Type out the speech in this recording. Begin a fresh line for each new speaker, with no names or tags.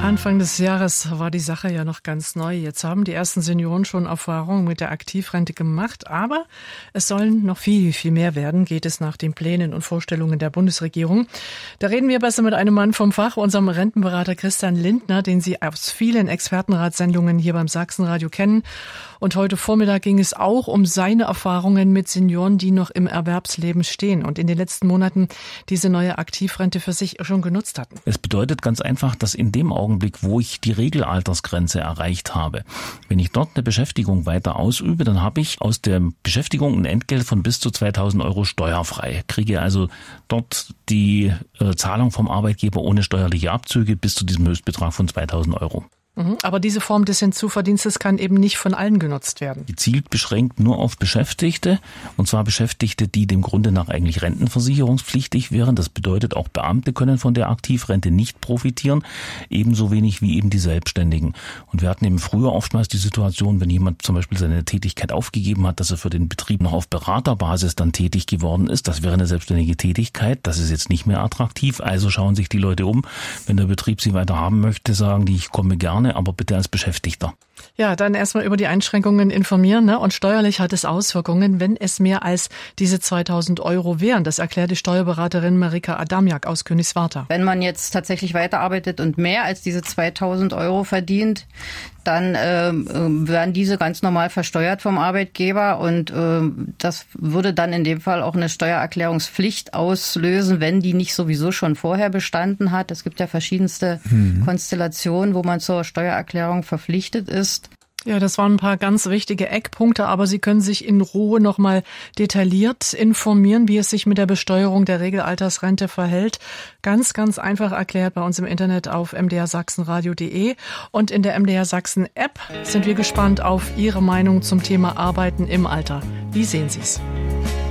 Anfang des Jahres war die Sache ja noch ganz neu. Jetzt haben die ersten Senioren schon Erfahrungen mit der Aktivrente gemacht, aber es sollen noch viel, viel mehr werden, geht es nach den Plänen und Vorstellungen der Bundesregierung. Da reden wir besser mit einem Mann vom Fach, unserem Rentenberater Christian Lindner, den Sie aus vielen Expertenratssendungen hier beim Sachsenradio kennen. Und heute Vormittag ging es auch um seine Erfahrungen mit Senioren, die noch im Erwerbsleben stehen und in den letzten Monaten diese neue Aktivrente für sich schon genutzt hatten.
Es bedeutet ganz einfach, dass in dem Augenblick, wo ich die Regelaltersgrenze erreicht habe, wenn ich dort eine Beschäftigung weiter ausübe, dann habe ich aus der Beschäftigung ein Entgelt von bis zu 2.000 Euro steuerfrei. Kriege also dort die Zahlung vom Arbeitgeber ohne steuerliche Abzüge bis zu diesem Höchstbetrag von 2.000 Euro.
Aber diese Form des Hinzuverdienstes kann eben nicht von allen genutzt werden.
Gezielt beschränkt nur auf Beschäftigte, und zwar Beschäftigte, die dem Grunde nach eigentlich rentenversicherungspflichtig wären. Das bedeutet, auch Beamte können von der Aktivrente nicht profitieren, ebenso wenig wie eben die Selbstständigen. Und wir hatten eben früher oftmals die Situation, wenn jemand zum Beispiel seine Tätigkeit aufgegeben hat, dass er für den Betrieb noch auf Beraterbasis dann tätig geworden ist. Das wäre eine selbstständige Tätigkeit. Das ist jetzt nicht mehr attraktiv. Also schauen sich die Leute um. Wenn der Betrieb sie weiter haben möchte, sagen die, ich komme gerne, aber bitte als Beschäftigter.
Ja, dann erstmal über die Einschränkungen informieren, ne? Und steuerlich hat es Auswirkungen, wenn es mehr als diese 2.000 Euro wären. Das erklärt die Steuerberaterin Marika Adamiak aus Königswarta.
Wenn man jetzt tatsächlich weiterarbeitet und mehr als diese 2.000 Euro verdient, dann werden diese ganz normal versteuert vom Arbeitgeber und das würde dann in dem Fall auch eine Steuererklärungspflicht auslösen, wenn die nicht sowieso schon vorher bestanden hat. Es gibt ja verschiedenste Konstellationen, wo man zur Steuererklärung verpflichtet ist.
Ja, das waren ein paar ganz wichtige Eckpunkte, aber Sie können sich in Ruhe nochmal detailliert informieren, wie es sich mit der Besteuerung der Regelaltersrente verhält. Ganz, ganz einfach erklärt bei uns im Internet auf mdrsachsenradio.de und in der MDR Sachsen App sind wir gespannt auf Ihre Meinung zum Thema Arbeiten im Alter. Wie sehen Sie es?